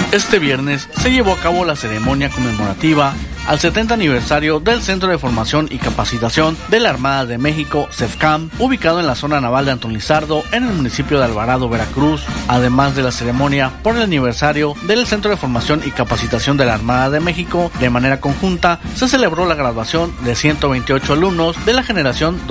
Este viernes se llevó a cabo la ceremonia conmemorativa al 70 aniversario del Centro de Formación y Capacitación de la Armada de México, CEFCAM, ubicado en la zona naval de Antón Lizardo, en el municipio de Alvarado, Veracruz. Además de la ceremonia por el aniversario del Centro de Formación y Capacitación de la Armada de México, de manera conjunta, se celebró la graduación de 128 alumnos de la generación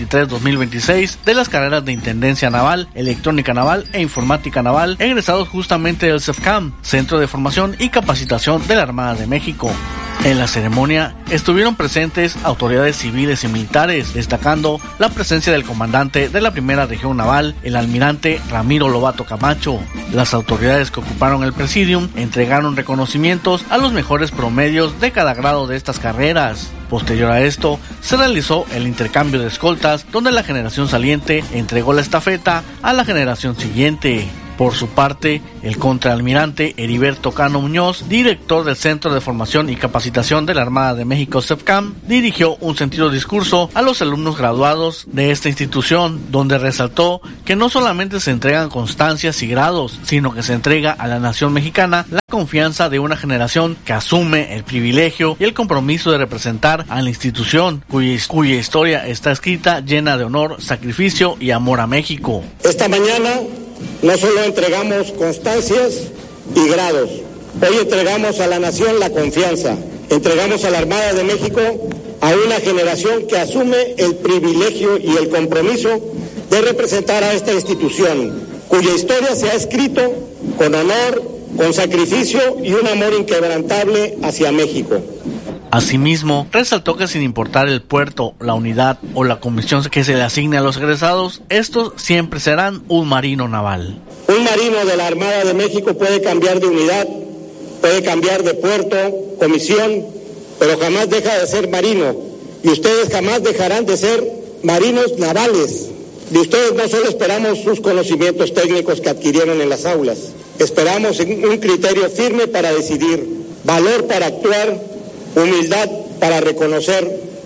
2023-2026 de las carreras de Intendencia Naval, Electrónica Naval e Informática Naval, egresados justamente del CEFCAM, Centro de Formación y Capacitación de la Armada de México. En la ceremonia estuvieron presentes autoridades civiles y militares, destacando la presencia del comandante de la Primera Región Naval, el almirante Ramiro Lobato Camacho. Las autoridades que ocuparon el presidium entregaron reconocimientos a los mejores promedios de cada grado de estas carreras. Posterior a esto, se realizó el intercambio de escoltas, donde la generación saliente entregó la estafeta a la generación siguiente. Por su parte, el contraalmirante Heriberto Cano Muñoz, director del Centro de Formación y Capacitación de la Armada de México, CEFCAM, dirigió un sentido discurso a los alumnos graduados de esta institución, donde resaltó que no solamente se entregan constancias y grados, sino que se entrega a la nación mexicana la confianza de una generación que asume el privilegio y el compromiso de representar a la institución, cuya historia está escrita llena de honor, sacrificio y amor a México. Esta mañana no solo entregamos constancias y grados, hoy entregamos a la nación la confianza, entregamos a la Armada de México a una generación que asume el privilegio y el compromiso de representar a esta institución, cuya historia se ha escrito con honor, con sacrificio y un amor inquebrantable hacia México. Asimismo, resaltó que sin importar el puerto, la unidad o la comisión que se le asigne a los egresados, estos siempre serán un marino naval. Un marino de la Armada de México puede cambiar de unidad, puede cambiar de puerto, comisión, pero jamás deja de ser marino. Y ustedes jamás dejarán de ser marinos navales. De ustedes no solo esperamos sus conocimientos técnicos que adquirieron en las aulas, esperamos un criterio firme para decidir, valor para actuar, humildad para reconocer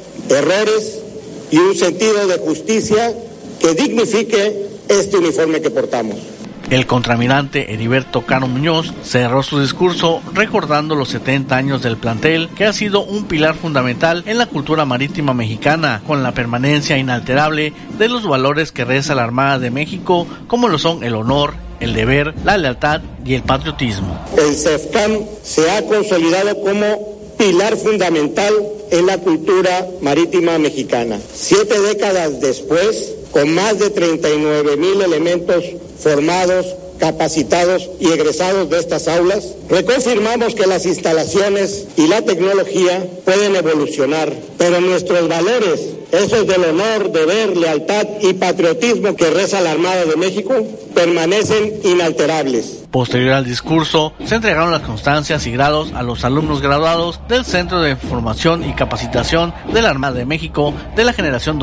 errores y un sentido de justicia que dignifique este uniforme que portamos. El contraalmirante Heriberto Cano Muñoz cerró su discurso recordando los 70 años del plantel, que ha sido un pilar fundamental en la cultura marítima mexicana, con la permanencia inalterable de los valores que reza la Armada de México, como lo son el honor, el deber, la lealtad y el patriotismo. El CEFCAM se ha consolidado como pilar fundamental en la cultura marítima mexicana. 7 décadas después, con más de 39,000 elementos formados, capacitados y egresados de estas aulas, reconfirmamos que las instalaciones y la tecnología pueden evolucionar, pero nuestros valores, esos del honor, deber, lealtad y patriotismo que reza la Armada de México, permanecen inalterables. Posterior al discurso, se entregaron las constancias y grados a los alumnos graduados del Centro de Formación y Capacitación de la Armada de México de la generación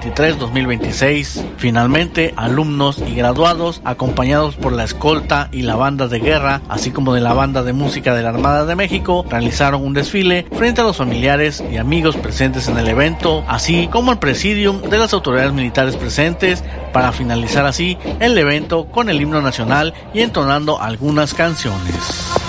2023-2026. Finalmente, alumnos y graduados, acompañados por la escolta y la banda de guerra, así como de la banda de música de la Armada de México, realizaron un desfile frente a los familiares y amigos presentes en el evento, así como el presidium de las autoridades militares presentes, para finalizar así el evento con el himno nacional y entonando algunas canciones.